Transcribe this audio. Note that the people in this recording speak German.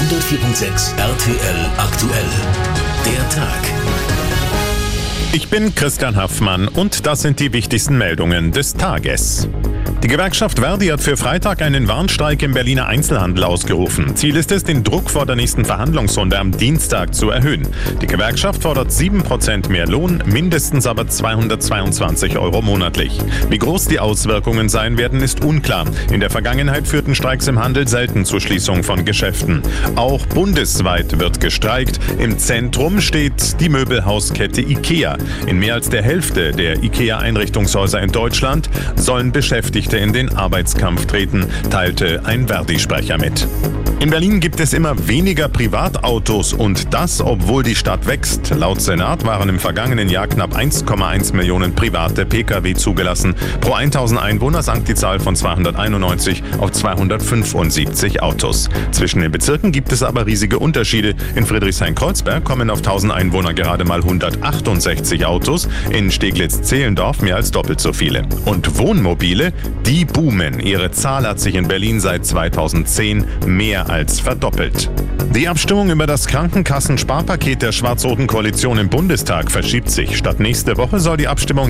104.6 RTL aktuell. Der Tag. Ich bin Christian Haffmann und das sind die wichtigsten Meldungen des Tages. Die Gewerkschaft ver.di hat für Freitag einen Warnstreik im Berliner Einzelhandel ausgerufen. Ziel ist es, den Druck vor der nächsten Verhandlungsrunde am Dienstag zu erhöhen. Die Gewerkschaft fordert 7% mehr Lohn, mindestens aber 222 € monatlich. Wie groß die Auswirkungen sein werden, ist unklar. In der Vergangenheit führten Streiks im Handel selten zur Schließung von Geschäften. Auch bundesweit wird gestreikt. Im Zentrum steht die Möbelhauskette IKEA. In mehr als der Hälfte der IKEA-Einrichtungshäuser in Deutschland sollen Beschäftigte in den Arbeitskampf treten, teilte ein ver.di-Sprecher mit. In Berlin gibt es immer weniger Privatautos und das, obwohl die Stadt wächst. Laut Senat waren im vergangenen Jahr knapp 1,1 Millionen private Pkw zugelassen. Pro 1000 Einwohner sank die Zahl von 291 auf 275 Autos. Zwischen den Bezirken gibt es aber riesige Unterschiede. In Friedrichshain-Kreuzberg kommen auf 1000 Einwohner gerade mal 168 Autos, in Steglitz-Zehlendorf mehr als doppelt so viele. Und Wohnmobile, die boomen. Ihre Zahl hat sich in Berlin seit 2010 mehr als verdoppelt. Die Abstimmung über das Krankenkassen-Sparpaket der schwarz-roten Koalition im Bundestag verschiebt sich. Statt nächste Woche soll die Abstimmung